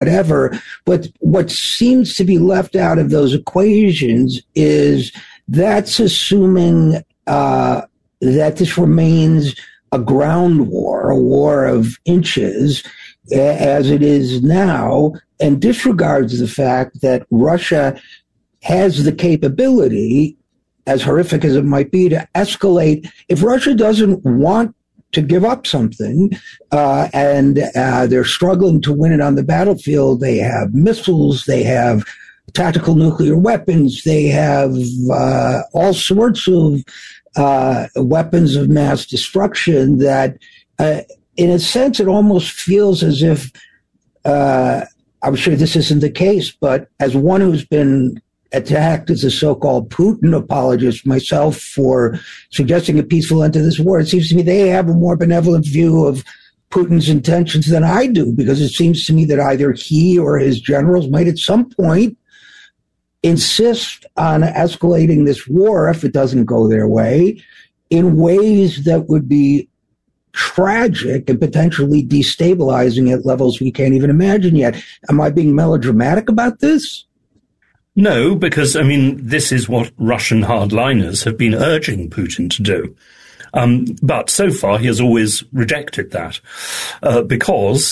whatever. But what seems to be left out of those equations is that's assuming that this remains a ground war, a war of inches, as it is now, and disregards the fact that Russia has the capability, as horrific as it might be, to escalate. If Russia doesn't want to give up something, and they're struggling to win it on the battlefield, they have missiles, they have tactical nuclear weapons, they have all sorts of weapons of mass destruction that, in a sense, it almost feels as if, I'm sure this isn't the case, but as one who's been attacked as a so-called Putin apologist myself for suggesting a peaceful end to this war, it seems to me they have a more benevolent view of Putin's intentions than I do, because it seems to me that either he or his generals might at some point insist on escalating this war, if it doesn't go their way, in ways that would be tragic and potentially destabilizing at levels we can't even imagine yet. Am I being melodramatic about this? No, because, I mean, this is what Russian hardliners have been urging Putin to do. But so far he has always rejected that because,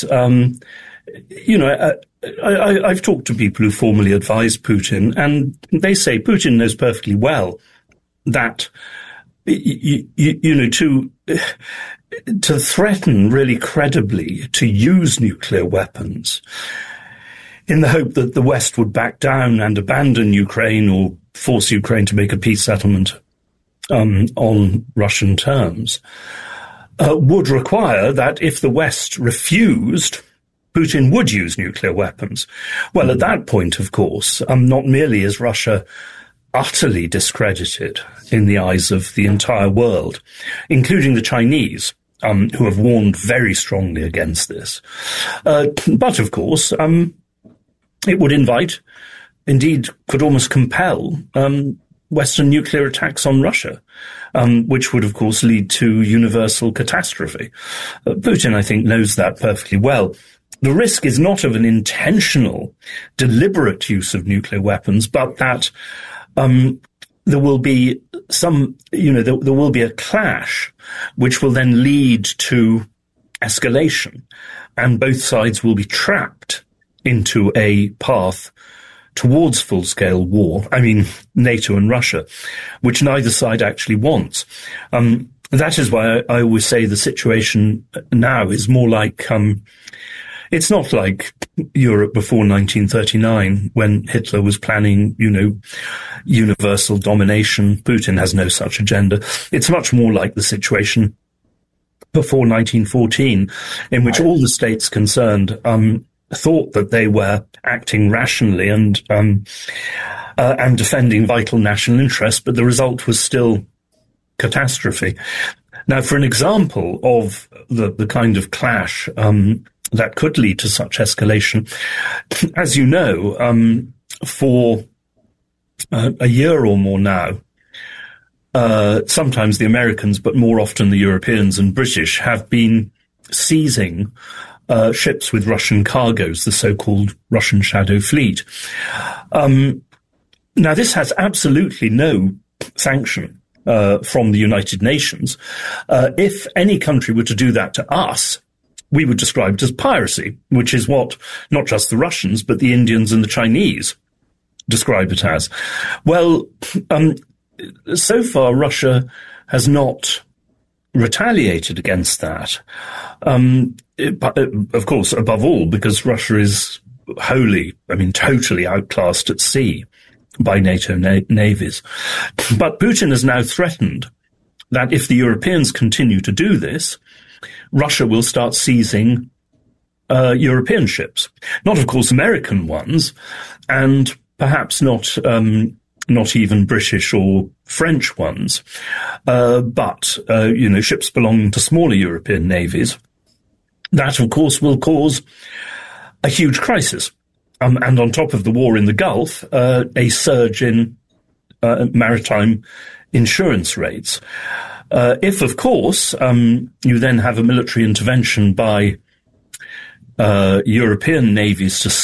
I've talked to people who formerly advised Putin, and they say Putin knows perfectly well that, to threaten really credibly to use nuclear weapons in the hope that the West would back down and abandon Ukraine or force Ukraine to make a peace settlement on Russian terms, would require that if the West refused, Putin would use nuclear weapons. Well, at that point, of course, not merely is Russia utterly discredited in the eyes of the entire world, including the Chinese, who have warned very strongly against this. But, of course, it would invite, indeed could almost compel, Western nuclear attacks on Russia, which would, of course, lead to universal catastrophe. Putin, I think, knows that perfectly well. The risk is not of an intentional, deliberate use of nuclear weapons, but that there will be there will be a clash, which will then lead to escalation, and both sides will be trapped into a path towards full-scale war. I mean, NATO and Russia, which neither side actually wants. That is why I always say the situation now is more like, it's not like Europe before 1939 when Hitler was planning, universal domination. Putin has no such agenda. It's much more like the situation before 1914, in which all the states concerned thought that they were acting rationally and defending vital national interests, but the result was still catastrophe. Now, for an example of the kind of clash that could lead to such escalation, as you know, for a year or more now, sometimes the Americans, but more often the Europeans and British, have been seizing ships with Russian cargoes, the so-called Russian Shadow Fleet. Now, this has absolutely no sanction from the United Nations. If any country were to do that to us, we would describe it as piracy, which is what not just the Russians, but the Indians and the Chinese describe it as. Well, so far, Russia has not retaliated against that. Of course, above all, because Russia is totally outclassed at sea by NATO navies. But Putin has now threatened that if the Europeans continue to do this, Russia will start seizing European ships. Not, of course, American ones, and perhaps not even British or French ones, but ships belonging to smaller European navies. That, of course, will cause a huge crisis. And on top of the war in the Gulf, a surge in maritime insurance rates. If, of course, you then have a military intervention by European navies to